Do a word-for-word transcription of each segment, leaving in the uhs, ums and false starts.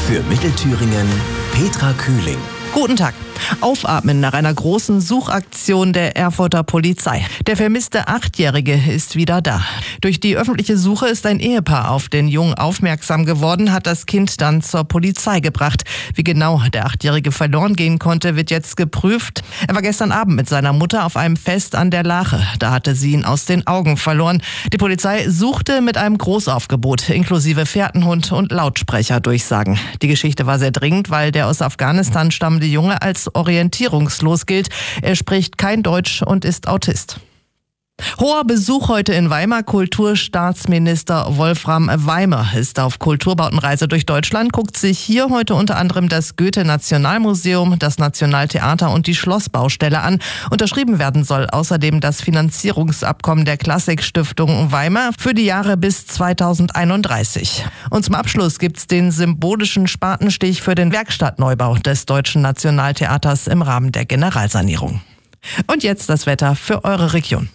Für Mittelthüringen Petra Kühling. Guten Tag. Aufatmen nach einer großen Suchaktion der Erfurter Polizei. Der vermisste Achtjährige ist wieder da. Durch die öffentliche Suche ist ein Ehepaar auf den Jungen aufmerksam geworden, hat das Kind dann zur Polizei gebracht. Wie genau der Achtjährige verloren gehen konnte, wird jetzt geprüft. Er war gestern Abend mit seiner Mutter auf einem Fest an der Lache. Da hatte sie ihn aus den Augen verloren. Die Polizei suchte mit einem Großaufgebot, inklusive Fährtenhund und Lautsprecherdurchsagen. Die Geschichte war sehr dringend, weil der aus Afghanistan stammende Junge als orientierungslos gilt. Er spricht kein Deutsch und ist Autist. Hoher Besuch heute in Weimar. Kulturstaatsminister Wolfram Weimer ist auf Kulturbautenreise durch Deutschland, guckt sich hier heute unter anderem das Goethe-Nationalmuseum, das Nationaltheater und die Schlossbaustelle an. Unterschrieben werden soll außerdem das Finanzierungsabkommen der Klassikstiftung Weimar für die Jahre bis zweitausendeinunddreißig. Und zum Abschluss gibt's den symbolischen Spatenstich für den Werkstattneubau des Deutschen Nationaltheaters im Rahmen der Generalsanierung. Und jetzt das Wetter für eure Region.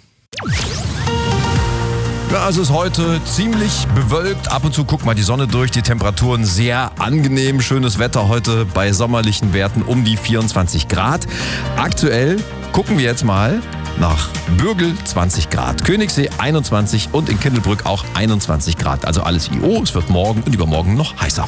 Ja, es ist heute ziemlich bewölkt. Ab und zu guckt mal die Sonne durch. Die Temperaturen sehr angenehm. Schönes Wetter heute bei sommerlichen Werten um die vierundzwanzig Grad. Aktuell gucken wir jetzt mal nach Bürgel zwanzig Grad, Königssee einundzwanzig und in Kindelbrück auch einundzwanzig Grad. Also alles I O. Es wird morgen und übermorgen noch heißer.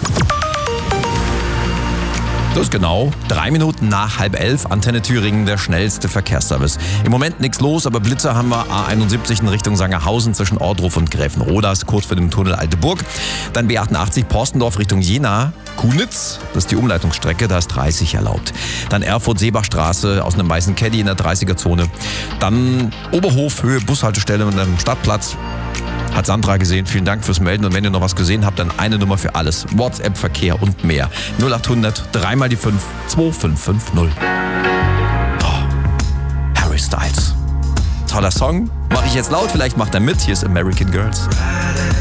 Das ist genau drei Minuten nach halb elf. Antenne Thüringen, der schnellste Verkehrsservice. Im Moment nichts los, aber Blitzer haben wir. A einundsiebzig in Richtung Sangerhausen zwischen Ordruf und Gräfenrodas, kurz vor dem Tunnel Alteburg. Dann B achtundachtzig Porstendorf Richtung Jena, Kunitz, das ist die Umleitungsstrecke, da ist dreißig erlaubt. Dann Erfurt-Seebachstraße aus einem weißen Caddy in der dreißiger-Zone. Dann Oberhof, Höhe Bushaltestelle mit einem Stadtplatz. Hat Sandra gesehen. Vielen Dank fürs Melden. Und wenn ihr noch was gesehen habt, dann eine Nummer für alles. WhatsApp, Verkehr und mehr. null achthundert, dreimal die fünf, zwei fünf fünf null. Oh, Harry Styles. Toller Song. Mache ich jetzt laut, vielleicht macht er mit. Hier ist American Girls.